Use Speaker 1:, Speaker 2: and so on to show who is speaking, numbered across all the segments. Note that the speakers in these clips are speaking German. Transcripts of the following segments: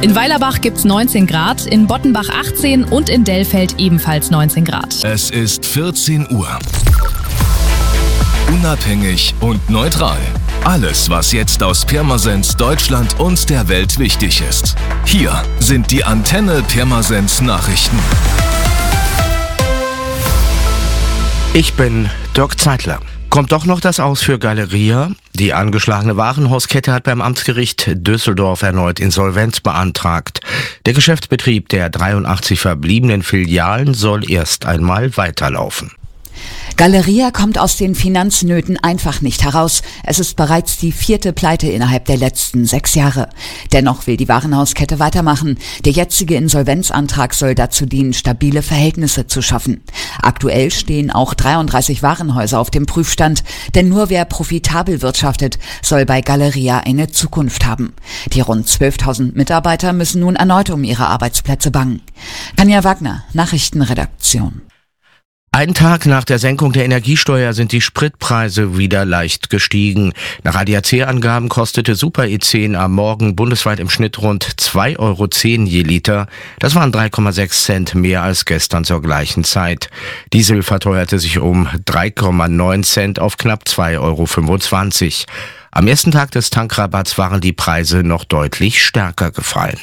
Speaker 1: In Weilerbach gibt's 19 Grad, in Bottenbach 18 und in Dellfeld ebenfalls 19 Grad.
Speaker 2: Es ist 14 Uhr. Unabhängig und neutral. Alles, was jetzt aus Pirmasens, Deutschland und der Welt wichtig ist. Hier sind die Antenne Pirmasens Nachrichten.
Speaker 3: Ich bin Dirk Zeitler. Kommt doch noch das Aus für Galeria? Die angeschlagene Warenhauskette hat beim Amtsgericht Düsseldorf erneut Insolvenz beantragt. Der Geschäftsbetrieb der 83 verbliebenen Filialen soll erst einmal weiterlaufen.
Speaker 4: Galeria kommt aus den Finanznöten einfach nicht heraus. Es ist bereits die 4. Pleite innerhalb der letzten 6 Jahre. Dennoch will die Warenhauskette weitermachen. Der jetzige Insolvenzantrag soll dazu dienen, stabile Verhältnisse zu schaffen. Aktuell stehen auch 33 Warenhäuser auf dem Prüfstand, denn nur wer profitabel wirtschaftet, soll bei Galeria eine Zukunft haben. Die rund 12.000 Mitarbeiter müssen nun erneut um ihre Arbeitsplätze bangen. Tanja Wagner, Nachrichtenredaktion.
Speaker 3: Einen Tag nach der Senkung der Energiesteuer sind die Spritpreise wieder leicht gestiegen. Nach ADAC-Angaben kostete Super E10 am Morgen bundesweit im Schnitt rund 2,10 Euro je Liter. Das waren 3,6 Cent mehr als gestern zur gleichen Zeit. Diesel verteuerte sich um 3,9 Cent auf knapp 2,25 Euro. Am ersten Tag des Tankrabatts waren die Preise noch deutlich stärker gefallen.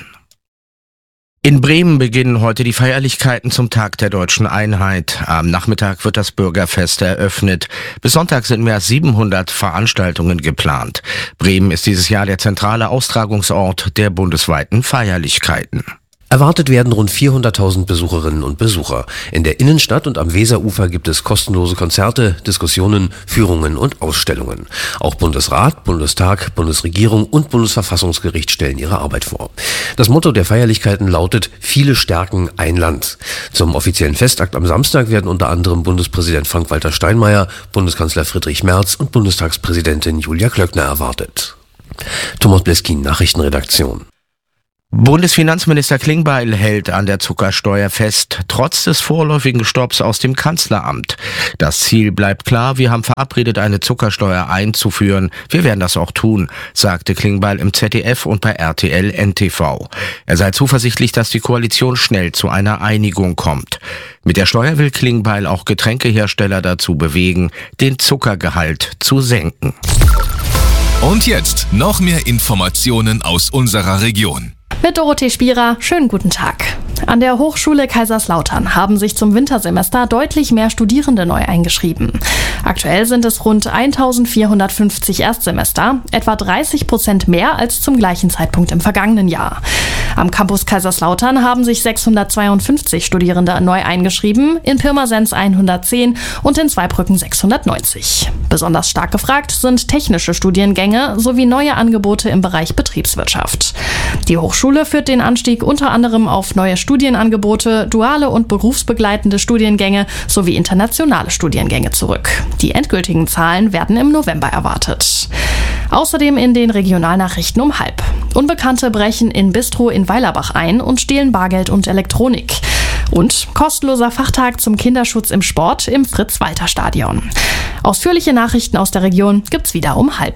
Speaker 3: In Bremen beginnen heute die Feierlichkeiten zum Tag der Deutschen Einheit. Am Nachmittag wird das Bürgerfest eröffnet. Bis Sonntag sind mehr als 700 Veranstaltungen geplant. Bremen ist dieses Jahr der zentrale Austragungsort der bundesweiten Feierlichkeiten.
Speaker 5: Erwartet werden rund 400.000 Besucherinnen und Besucher. In der Innenstadt und am Weserufer gibt es kostenlose Konzerte, Diskussionen, Führungen und Ausstellungen. Auch Bundesrat, Bundestag, Bundesregierung und Bundesverfassungsgericht stellen ihre Arbeit vor. Das Motto der Feierlichkeiten lautet: Viele stärken ein Land. Zum offiziellen Festakt am Samstag werden unter anderem Bundespräsident Frank-Walter Steinmeier, Bundeskanzler Friedrich Merz und Bundestagspräsidentin Julia Klöckner erwartet. Thomas Bleskin, Nachrichtenredaktion.
Speaker 3: Bundesfinanzminister Klingbeil hält an der Zuckersteuer fest, trotz des vorläufigen Stopps aus dem Kanzleramt. Das Ziel bleibt klar, wir haben verabredet, eine Zuckersteuer einzuführen. Wir werden das auch tun, sagte Klingbeil im ZDF und bei RTL NTV. Er sei zuversichtlich, dass die Koalition schnell zu einer Einigung kommt. Mit der Steuer will Klingbeil auch Getränkehersteller dazu bewegen, den Zuckergehalt zu senken.
Speaker 2: Und jetzt noch mehr Informationen aus unserer Region.
Speaker 6: Mit Dorothee Spierer, schönen guten Tag. An der Hochschule Kaiserslautern haben sich zum Wintersemester deutlich mehr Studierende neu eingeschrieben. Aktuell sind es rund 1.450 Erstsemester, etwa 30% mehr als zum gleichen Zeitpunkt im vergangenen Jahr. Am Campus Kaiserslautern haben sich 652 Studierende neu eingeschrieben, in Pirmasens 110 und in Zweibrücken 690. Besonders stark gefragt sind technische Studiengänge sowie neue Angebote im Bereich Betriebswirtschaft. Die Hochschule führt den Anstieg unter anderem auf neue Studienangebote, duale und berufsbegleitende Studiengänge sowie internationale Studiengänge zurück. Die endgültigen Zahlen werden im November erwartet. Außerdem in den Regionalnachrichten um 12:30. Unbekannte brechen in Bistro in Weilerbach ein und stehlen Bargeld und Elektronik. Und kostenloser Fachtag zum Kinderschutz im Sport im Fritz-Walter-Stadion. Ausführliche Nachrichten aus der Region gibt's wieder um 12:30.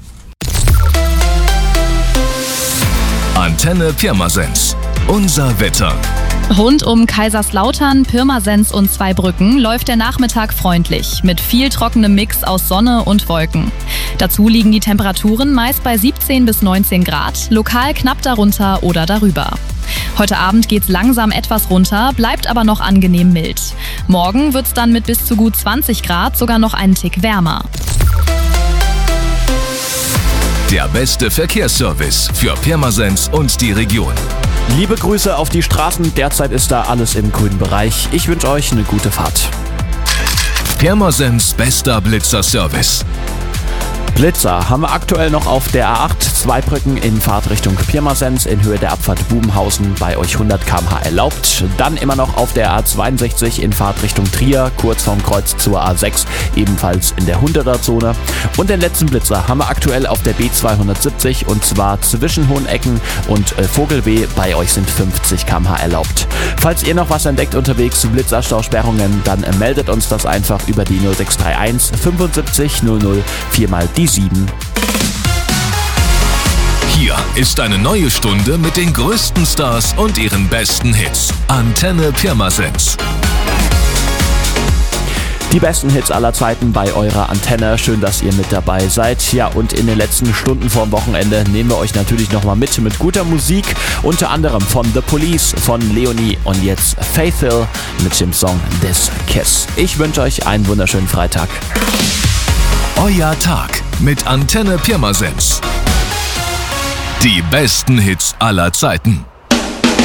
Speaker 2: Antenne Pirmasens. Unser Wetter.
Speaker 1: Rund um Kaiserslautern, Pirmasens und Zweibrücken läuft der Nachmittag freundlich, mit viel trockenem Mix aus Sonne und Wolken. Dazu liegen die Temperaturen meist bei 17 bis 19 Grad, lokal knapp darunter oder darüber. Heute Abend geht's langsam etwas runter, bleibt aber noch angenehm mild. Morgen wird's dann mit bis zu gut 20 Grad sogar noch einen Tick wärmer.
Speaker 2: Der beste Verkehrsservice für Pirmasens und die Region.
Speaker 7: Liebe Grüße auf die Straßen, derzeit ist da alles im grünen Bereich. Ich wünsche euch eine gute Fahrt.
Speaker 2: Pirmasens bester Blitzer-Service.
Speaker 7: Blitzer haben wir aktuell noch auf der A8 Zweibrücken in Fahrtrichtung Pirmasens in Höhe der Abfahrt Bubenhausen bei euch 100 km/h erlaubt. Dann immer noch auf der A62 in Fahrtrichtung Trier, kurz vorm Kreuz zur A6, ebenfalls in der 100er-Zone. Und den letzten Blitzer haben wir aktuell auf der B270 und zwar zwischen Hohenecken und Vogelweh. Bei euch sind 50 km/h erlaubt. Falls ihr noch was entdeckt unterwegs zu Blitzerstausperrungen, dann meldet uns das einfach über die 0631 75 00 4 mal die 7.
Speaker 2: Hier ist eine neue Stunde mit den größten Stars und ihren besten Hits. Antenne Pirmasens.
Speaker 7: Die besten Hits aller Zeiten bei eurer Antenne. Schön, dass ihr mit dabei seid. Ja, und in den letzten Stunden vorm Wochenende nehmen wir euch natürlich nochmal mit guter Musik. Unter anderem von The Police, von Leonie und jetzt Faith Hill mit dem Song This Kiss. Ich wünsche euch einen wunderschönen Freitag.
Speaker 2: Euer Tag mit Antenne Pirmasens. Die besten Hits aller Zeiten.